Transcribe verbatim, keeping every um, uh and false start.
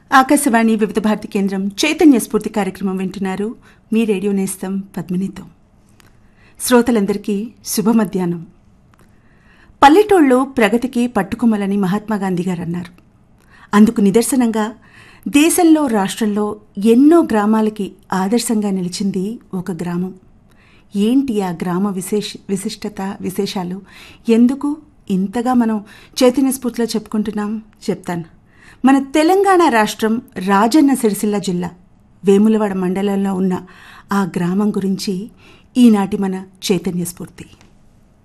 ఆకాశవాణి వివిధ భారతి కేంద్రం చైతన్య స్ఫూర్తి కార్యక్రమం వింటున్నారు. మీ రేడియో నేస్తం పద్మినితో. శ్రోతలందరికీ శుభ మధ్యాహ్నం. పల్లెటూళ్ళు ప్రగతికి పట్టుకొమ్మలని మహాత్మాగాంధీ గారు అన్నారు. అందుకు నిదర్శనంగా దేశంలో రాష్ట్రంలో ఎన్నో గ్రామాలకి ఆదర్శంగా నిలిచింది ఒక గ్రామం. ఏంటి ఆ గ్రామ విశేష విశిష్టత విశేషాలు ఎందుకు ఇంతగా మనం చైతన్య స్ఫూర్తిలో చెప్పుకుంటున్నాం చెప్తాను. మన తెలంగాణ రాష్ట్రం రాజన్న సిరిసిల్ల జిల్లా వేములవాడ మండలంలో ఉన్న ఆ గ్రామం గురించి ఈనాటి మన చైతన్య స్ఫూర్తి.